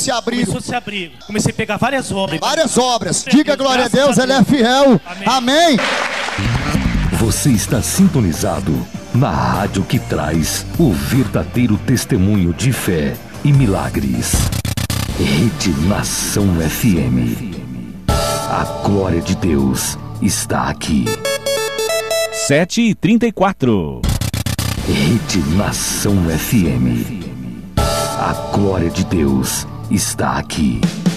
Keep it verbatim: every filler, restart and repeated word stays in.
esse abrigo. Começou esse abrigo. Comecei a pegar várias obras. Várias obras. Diga glória a Deus, Ele é fiel. Amém. Amém. Você está sintonizado na rádio que traz o verdadeiro testemunho de fé e milagres. Rede Nação F M. A glória de Deus está aqui. sete e trinta e quatro. Rede Nação F M. A glória de Deus está aqui.